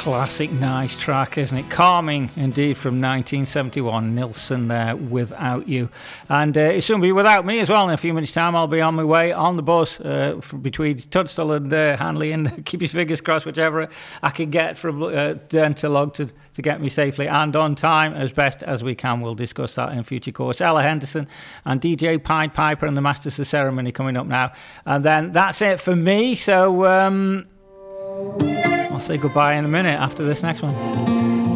classic, nice track, isn't it? Calming indeed, from 1971. Nilsson there, Without You. And it'll soon be Without Me as well. In a few minutes' time, I'll be on my way on the bus between Tunstall and Hanley, and keep your fingers crossed, whichever I can get from Dern to Longton to get me safely and on time as best as we can. We'll discuss that in future course. Ella Henderson and DJ Pied Piper and the Masters of Ceremony coming up now. And then that's it for me. So I'll say goodbye in a minute after this next one.